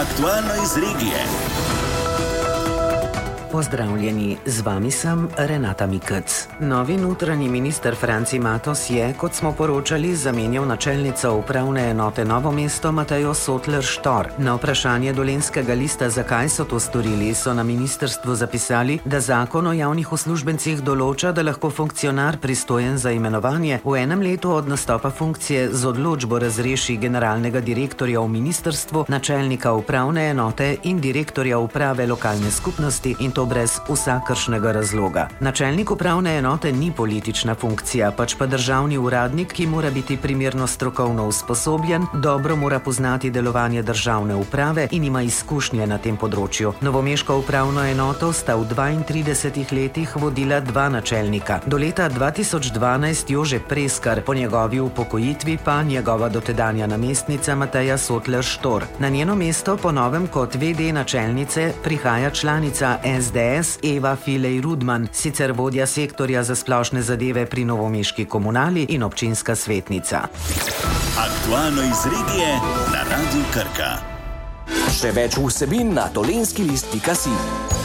Aktualno iz regije. Pozdravljeni, z vami sem Renata Mikec. Novi notranji minister Franci Matos je, kot smo poročali, zamenjal načelnico upravne enote Novo mesto Matejo Sotler-Štor. Na vprašanje Dolenjskega lista, zakaj so to storili, so na ministrstvu zapisali, da zakon o javnih uslužbencih določa, da lahko funkcionar pristojen za imenovanje v enem letu od nastopa funkcije z odločbo razreši generalnega direktorja v ministrstvu, načelnika upravne enote in direktorja uprave lokalne skupnosti, in to brez vsakršnega razloga. Načelnik upravne enote ni politična funkcija, pač pa državni uradnik, ki mora biti primerno strokovno usposobljen, dobro mora poznati delovanje državne uprave in ima izkušnje na tem področju. Novomeško upravno enoto sta v 32 letih vodila dva načelnika. Do leta 2012 Jože Preskar, po njegovi upokojitvi pa njegova dotedanja namestnica Mateja Sotler-Štor. Na njeno mesto po novem kot VD načelnice prihaja članica SDS Eva Filej-Rudman, sicer vodja sektorja za splošne zadeve pri novomeški komunali in občinska svetnica. Aktualno iz regije na Radiu Krka. Še več vsebin na dolenjskilist.si.